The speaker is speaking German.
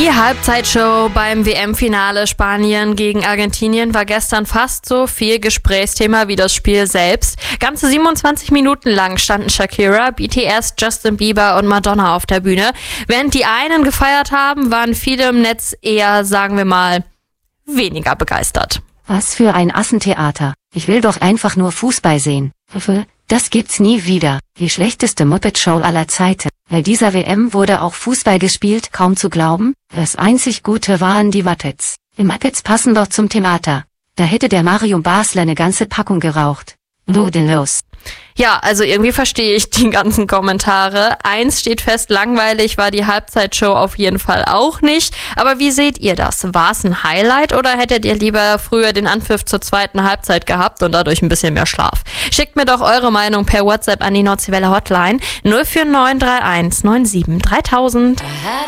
Die Halbzeitshow beim WM-Finale Spanien gegen Argentinien war gestern fast so viel Gesprächsthema wie das Spiel selbst. Ganze 27 Minuten lang standen Shakira, BTS, Justin Bieber und Madonna auf der Bühne. Während die einen gefeiert haben, waren viele im Netz eher, sagen wir mal, weniger begeistert. Was für ein Assentheater. Ich will doch einfach nur Fußball sehen. Das gibt's nie wieder. Die schlechteste Muppet-Show aller Zeiten. Bei dieser WM wurde auch Fußball gespielt, kaum zu glauben. Das einzig Gute waren die Muppets. Die Muppets passen doch zum Theater. Da hätte der Mario Basler eine ganze Packung geraucht. Nudellos. Ja, also irgendwie verstehe ich die ganzen Kommentare. Eins steht fest, langweilig war die Halbzeitshow auf jeden Fall auch nicht. Aber wie seht ihr das? War es ein Highlight oder hättet ihr lieber früher den Anpfiff zur zweiten Halbzeit gehabt und dadurch ein bisschen mehr Schlaf? Schickt mir doch eure Meinung per WhatsApp an die Nordseewelle Hotline 04931 97 3000.